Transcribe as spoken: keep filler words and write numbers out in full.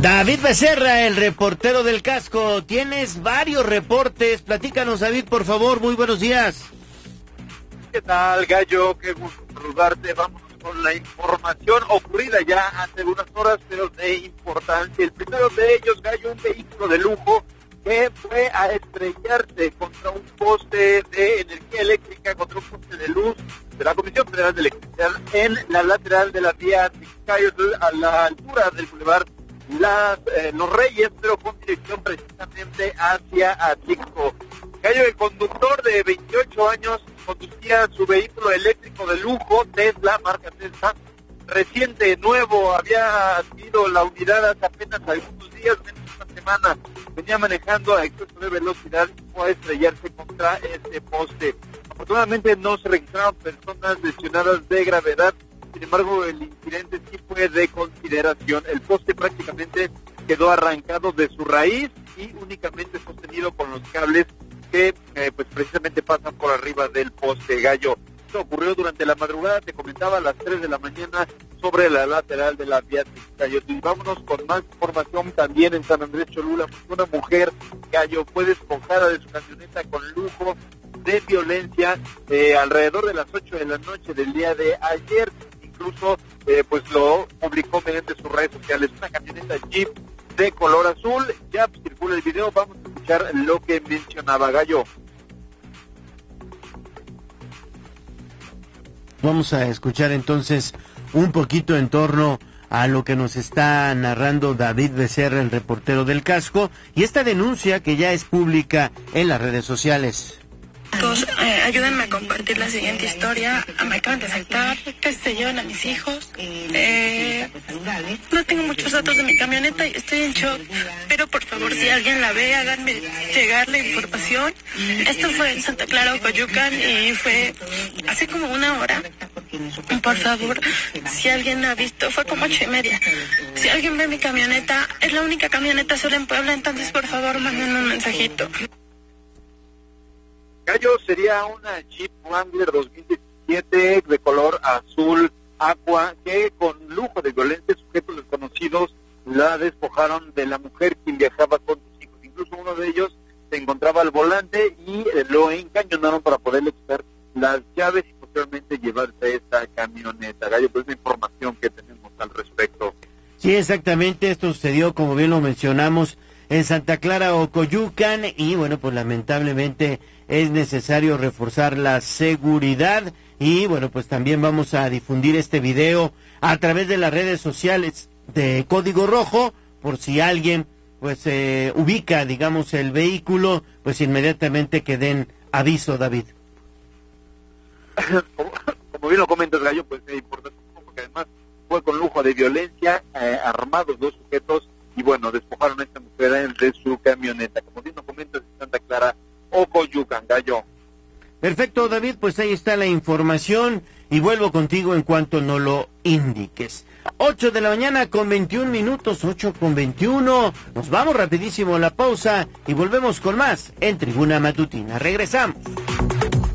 David Becerra, el reportero del casco. Tienes varios reportes. Platícanos, David, por favor. Muy buenos días. ¿Qué tal, Gallo? Qué gusto saludarte. Vamos con la información ocurrida ya hace unas horas, pero de importancia. El primero de ellos, Gallo, un vehículo de lujo que fue a estrellarse contra un poste de energía eléctrica, contra un poste de luz de la Comisión Federal de Electricidad en la lateral de la vía Tixcayotl, a la altura del bulevar Las, eh, Los Reyes, pero con dirección precisamente hacia Atlixco. Gallo, el conductor de veintiocho años conducía su vehículo eléctrico de lujo, Tesla, marca Tesla, reciente, nuevo, había adquirido la unidad hace apenas algunos días, menos de una semana. Venía manejando a exceso de velocidad y fue a estrellarse contra este poste. Afortunadamente no se registraron personas lesionadas de gravedad. Sin embargo, el incidente sí fue de consideración. El poste prácticamente quedó arrancado de su raíz y únicamente sostenido con los cables que eh, pues precisamente pasan por arriba del poste, Gallo. Esto ocurrió durante la madrugada, te comentaba, a las tres de la mañana sobre la lateral de la vía Tixcayotl. Y vámonos con más información también en San Andrés Cholula. Una mujer, Gallo, fue despojada de su camioneta con lujo de violencia eh, alrededor de las ocho de la noche del día de ayer. Incluso eh, pues lo publicó mediante sus redes sociales. Una camioneta Jeep de color azul. Ya circula el video, vamos a escuchar lo que mencionaba, Gallo. Vamos a escuchar entonces un poquito en torno a lo que nos está narrando David Becerra, el reportero del casco, y esta denuncia que ya es pública en las redes sociales. Todos, eh, ayúdenme a compartir la siguiente historia. Me acaban de asaltar, que se llevan a mis hijos. Eh, no tengo muchos datos de mi camioneta y estoy en shock. Pero por favor, si alguien la ve, háganme llegar la información. Esto fue en Santa Clara, Ocoyucan, y fue hace como una hora. Por favor, si alguien la ha visto, fue como ocho y media. Si alguien ve mi camioneta, es la única camioneta sola en Puebla, entonces por favor, manden un mensajito. Gallo, sería una Jeep Wrangler dos mil diecisiete de color azul aqua que con lujo de violencia sujetos desconocidos la despojaron de la mujer quien viajaba con sus hijos. Incluso uno de ellos se encontraba al volante y eh, lo encañonaron para poderle quitar las llaves y posteriormente llevarse esta camioneta. Gallo, pues la información que tenemos al respecto. Sí, exactamente, esto sucedió, como bien lo mencionamos, en Santa Clara, Ocoyucan, y bueno, pues lamentablemente es necesario reforzar la seguridad y bueno, pues también vamos a difundir este video a través de las redes sociales de Código Rojo, por si alguien pues eh, ubica, digamos, el vehículo, pues inmediatamente que den aviso, David. Como, como bien lo comentas, Gallo, pues es importante porque además fue con lujo de violencia, eh, armados dos sujetos, y bueno, despojaron a esta mujer de su camioneta. Como bien lo comentas, en Santa Clara, Ocoyucan, Gallo. Perfecto, David, pues ahí está la información y vuelvo contigo en cuanto no lo indiques. ocho de la mañana con veintiún minutos, ocho con veintiuno. Nos vamos rapidísimo a la pausa y volvemos con más en Tribuna Matutina. Regresamos.